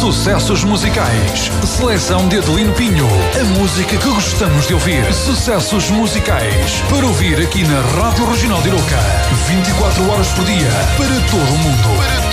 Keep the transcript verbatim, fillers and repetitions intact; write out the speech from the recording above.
Sucessos musicais. Seleção de Adelino Pinho. A música que gostamos de ouvir. Sucessos musicais. Para ouvir aqui na Rádio Regional de Arouca. vinte e quatro horas por dia. Para todo o mundo. Para